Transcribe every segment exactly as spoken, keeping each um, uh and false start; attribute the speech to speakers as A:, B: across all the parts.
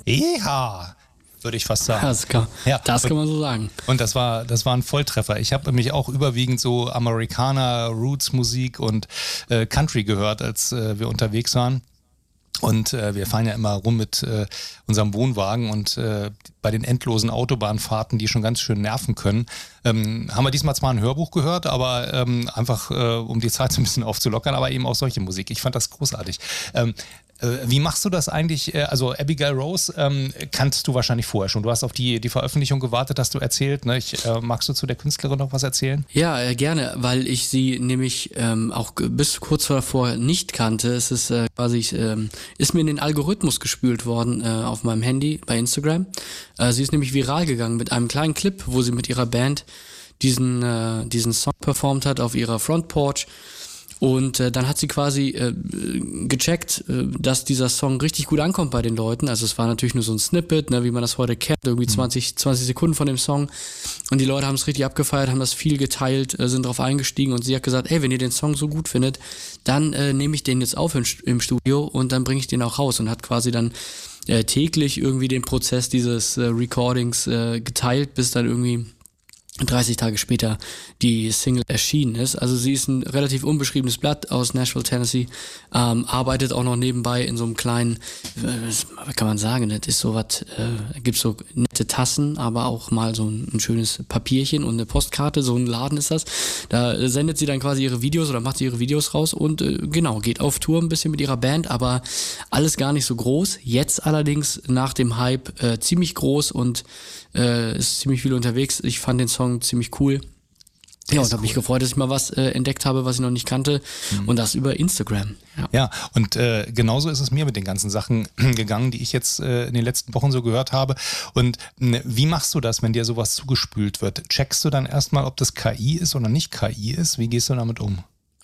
A: Ja, würde ich fast sagen.
B: Das kann,
A: ja,
B: das kann
A: und,
B: man so sagen.
A: Und das war, das war ein Volltreffer. Ich habe nämlich auch überwiegend so Amerikaner, Roots-Musik und äh, Country gehört, als äh, wir unterwegs waren. Und äh, wir fahren ja immer rum mit äh, unserem Wohnwagen und äh, bei den endlosen Autobahnfahrten, die schon ganz schön nerven können, ähm, haben wir diesmal zwar ein Hörbuch gehört, aber ähm, einfach, äh, um die Zeit so ein bisschen aufzulockern, aber eben auch solche Musik. Ich fand das großartig. Ähm, Wie machst du das eigentlich? Also Abigail Rose ähm, kanntest du wahrscheinlich vorher schon. Du hast auf die, die Veröffentlichung gewartet, hast du erzählt. Ne? Ich, äh, magst du zu der Künstlerin noch was erzählen?
B: Ja, äh, gerne, weil ich sie nämlich ähm, auch bis kurz davor nicht kannte. Es ist äh, quasi, ähm, ist mir in den Algorithmus gespült worden äh, auf meinem Handy bei Instagram. Äh, sie ist nämlich viral gegangen mit einem kleinen Clip, wo sie mit ihrer Band diesen, äh, diesen Song performt hat auf ihrer Front Porch. Und äh, dann hat sie quasi äh, gecheckt, äh, dass dieser Song richtig gut ankommt bei den Leuten. Also es war natürlich nur so ein Snippet, ne, wie man das heute kennt, irgendwie zwanzig, zwanzig Sekunden von dem Song. Und die Leute haben es richtig abgefeiert, haben das viel geteilt, äh, sind drauf eingestiegen und sie hat gesagt, ey, wenn ihr den Song so gut findet, dann äh, nehme ich den jetzt auf im, im Studio und dann bringe ich den auch raus. Und hat quasi dann äh, täglich irgendwie den Prozess dieses äh, Recordings äh, geteilt, bis dann irgendwie dreißig Tage später die Single erschienen ist. Also sie ist ein relativ unbeschriebenes Blatt aus Nashville, Tennessee, ähm, arbeitet auch noch nebenbei in so einem kleinen, äh, was kann man sagen, das ist so was, äh, gibt so nette Tassen, aber auch mal so ein, ein schönes Papierchen und eine Postkarte, so ein Laden ist das. Da sendet sie dann quasi ihre Videos oder macht sie ihre Videos raus und äh, genau, geht auf Tour ein bisschen mit ihrer Band, aber alles gar nicht so groß. Jetzt allerdings nach dem Hype äh, ziemlich groß und äh, ist ziemlich viel unterwegs. Ich fand den Song ziemlich cool. Ja, und habe mich gefreut, dass ich mal was äh, entdeckt habe, was ich noch nicht kannte. Mhm. Und das über Instagram.
A: Ja, ja und äh, genauso ist es mir mit den ganzen Sachen gegangen, die ich jetzt äh, in den letzten Wochen so gehört habe. Und äh, wie machst du das, wenn dir sowas zugespült wird? Checkst du dann erstmal, ob das K I ist oder nicht K I ist? Wie gehst du damit um?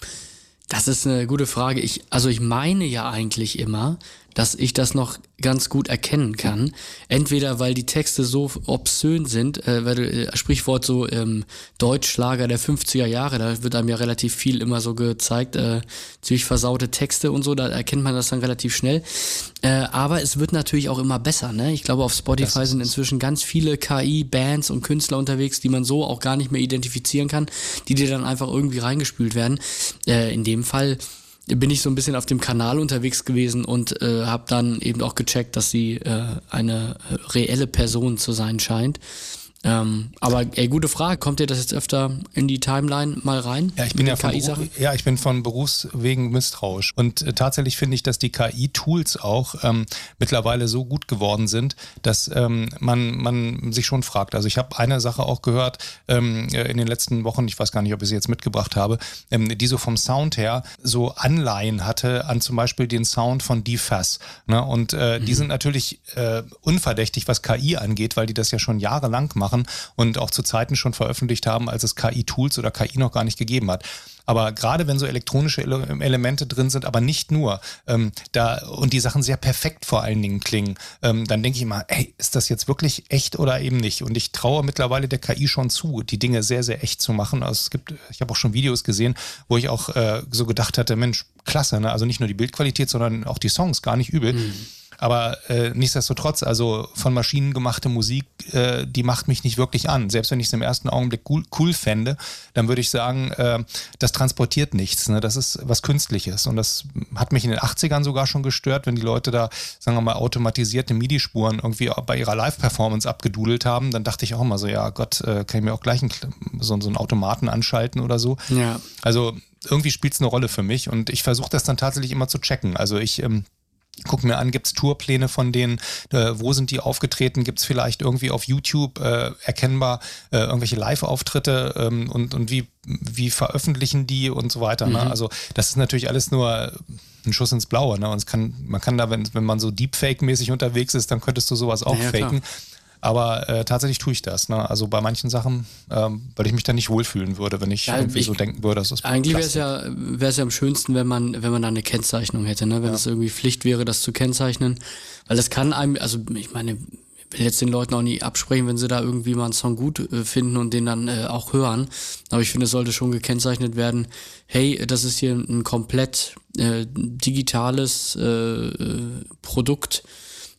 B: Das ist eine gute Frage. Ich, also ich meine ja eigentlich immer, dass ich das noch ganz gut erkennen kann. Entweder weil die Texte so obszön sind, äh, weil äh, Sprichwort so ähm, Deutschschlager der fünfziger Jahre, da wird einem ja relativ viel immer so gezeigt, äh, ziemlich versaute Texte und so, da erkennt man das dann relativ schnell. Äh, aber es wird natürlich auch immer besser, ne? Ich glaube, auf Spotify sind inzwischen ganz viele K I-Bands und Künstler unterwegs, die man so auch gar nicht mehr identifizieren kann, die dir dann einfach irgendwie reingespült werden. Äh, in dem Fall bin ich so ein bisschen auf dem Kanal unterwegs gewesen und äh, habe dann eben auch gecheckt, dass sie äh, eine reelle Person zu sein scheint. Ähm, aber ey, gute Frage, kommt dir das jetzt öfter in die Timeline mal rein?
A: Ja, ich bin ja von, Beruf, ja, ich bin von Berufswegen misstrauisch. Und äh, tatsächlich finde ich, dass die K I-Tools auch ähm, mittlerweile so gut geworden sind, dass ähm, man, man sich schon fragt. Also ich habe eine Sache auch gehört ähm, in den letzten Wochen, ich weiß gar nicht, ob ich sie jetzt mitgebracht habe, ähm, die so vom Sound her so Anleihen hatte an zum Beispiel den Sound von D-Fuzz. Ne? Und äh, mhm. die sind natürlich äh, unverdächtig, was K I angeht, weil die das ja schon jahrelang machen und auch zu Zeiten schon veröffentlicht haben, als es K I-Tools oder K I noch gar nicht gegeben hat. Aber gerade wenn so elektronische Ele- Elemente drin sind, aber nicht nur, ähm, da und die Sachen sehr perfekt vor allen Dingen klingen, ähm, dann denke ich immer, ey, ist das jetzt wirklich echt oder eben nicht? Und ich traue mittlerweile der K I schon zu, die Dinge sehr, sehr echt zu machen. Also es gibt, ich habe auch schon Videos gesehen, wo ich auch äh, so gedacht hatte, Mensch, klasse, ne? Also nicht nur die Bildqualität, sondern auch die Songs, gar nicht übel. Mhm. Aber äh, nichtsdestotrotz, also von Maschinen gemachte Musik, äh, die macht mich nicht wirklich an. Selbst wenn ich es im ersten Augenblick cool, cool fände, dann würde ich sagen, äh, das transportiert nichts. Ne? Das ist was Künstliches. Und das hat mich in den achtzigern sogar schon gestört, wenn die Leute da, sagen wir mal, automatisierte MIDI-Spuren irgendwie bei ihrer Live-Performance abgedudelt haben. Dann dachte ich auch mal so, ja Gott, äh, kann ich mir auch gleich einen, so, so einen Automaten anschalten oder so.
B: Ja.
A: Also irgendwie spielt es eine Rolle für mich. Und ich versuche das dann tatsächlich immer zu checken. Also ich... Ähm, Guck mir an, gibt's Tourpläne von denen, äh, wo sind die aufgetreten, gibt's vielleicht irgendwie auf YouTube äh, erkennbar äh, irgendwelche Live-Auftritte ähm, und, und wie, wie veröffentlichen die und so weiter. Mhm. Ne? Also das ist natürlich alles nur ein Schuss ins Blaue. Ne? Und es kann, man kann da, wenn, wenn man so Deepfake-mäßig unterwegs ist, dann könntest du sowas auch ja, faken. Klar. Aber äh, tatsächlich tue ich das. Ne? Also bei manchen Sachen, ähm, weil ich mich da nicht wohlfühlen würde, wenn ich ja, irgendwie ich, so denken würde, dass das
B: eigentlich wäre es ja, wäre es ja am schönsten, wenn man, wenn man da eine Kennzeichnung hätte, ne? Wenn es ja. irgendwie Pflicht wäre, das zu kennzeichnen. Weil das kann einem, also ich meine, ich will jetzt den Leuten auch nie absprechen, wenn sie da irgendwie mal einen Song gut äh, finden und den dann äh, auch hören. Aber ich finde, es sollte schon gekennzeichnet werden, hey, das ist hier ein komplett äh, digitales äh, Produkt,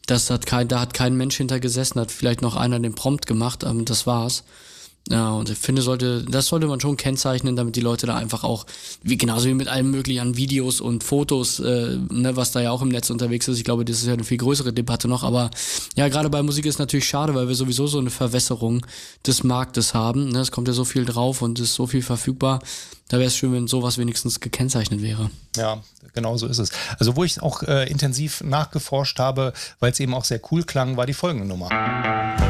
B: Das hat kein, da hat kein Mensch hinter gesessen, hat vielleicht noch einer den Prompt gemacht, aber das war's. Ja, und ich finde, sollte, das sollte man schon kennzeichnen, damit die Leute da einfach auch, wie genauso wie mit allem möglichen an Videos und Fotos, äh, ne, was da ja auch im Netz unterwegs ist. Ich glaube, das ist ja eine viel größere Debatte noch, aber ja, gerade bei Musik ist natürlich schade, weil wir sowieso so eine Verwässerung des Marktes haben. Ne? Es kommt ja so viel drauf und ist so viel verfügbar. Da wäre es schön, wenn sowas wenigstens gekennzeichnet wäre.
A: Ja, genau so ist es. Also wo ich auch äh, intensiv nachgeforscht habe, weil es eben auch sehr cool klang, war die folgende Nummer.